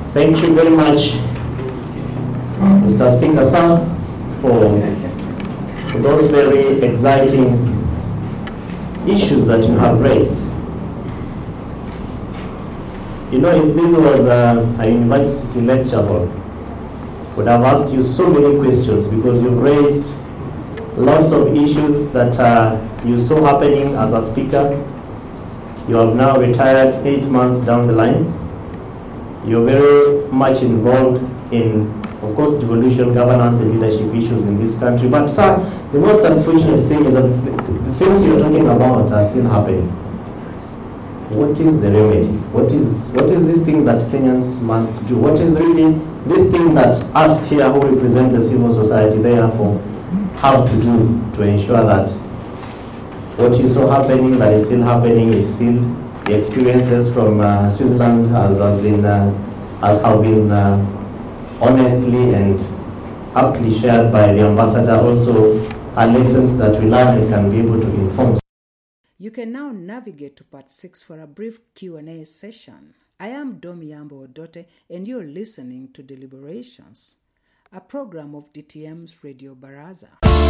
Thank you very much, Mr. Speaker, sir, for those very exciting issues that you have raised. You know, if this was a university lecture hall, I would have asked you so many questions because you've raised lots of issues that you saw happening as a speaker. You have now retired 8 months down the line. You're very much involved in, of course, devolution, governance, and leadership issues in this country. But, sir, the most unfortunate thing is that the things you're talking about are still happening. What is the remedy? What is this thing that Kenyans must do? What is really this thing that us here who represent the civil society, therefore, have to do to ensure that what you saw happening, that is still happening, is still the experiences from Switzerland have been honestly and aptly shared by the ambassador, also are lessons that we learn and can be able to inform. You can now navigate to part 6 for a brief Q&A session. I am Domiyambo Odote and you're listening to Deliberations, a program of DTM's Radio Baraza.